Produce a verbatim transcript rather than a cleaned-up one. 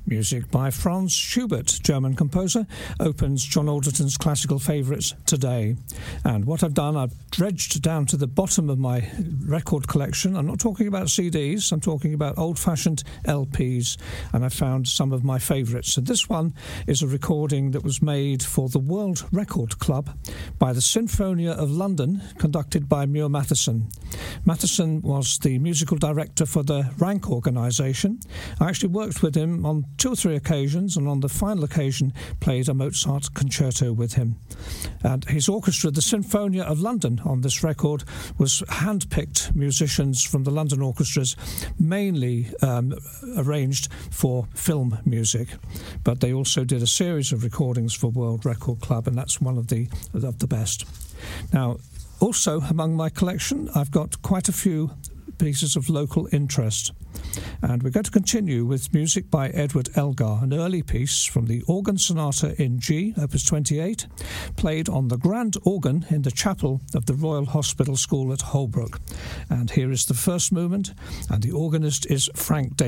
Music by Franz Schubert, German composer, opens John Alderton's classical favourites today. And what I've done, I've dredged down to the bottom of my record collection. I'm not talking about C Ds, I'm talking about old-fashioned L Ps, and I found some of my favourites. And this one is a recording that was made for the World Record Club by the Sinfonia of London, conducted by Muir Matheson. Matheson was the musical director for the Rank organisation. I actually worked with him on two or three occasions, and on the final occasion played a Mozart concerto with him. And his orchestra, the Sinfonia of London, on this record was hand-picked musicians from the London orchestras, mainly um, arranged for film music, but they also did a series of recordings for World Record Club, and that's one of the of the best. Now, also among my collection, I've got quite a few pieces of local interest. And we're going to continue with music by Edward Elgar, an early piece from the Organ Sonata in G, Opus twenty-eight, played on the grand organ in the chapel of the Royal Hospital School at Holbrook. And here is the first movement, and the organist is Frank Davis.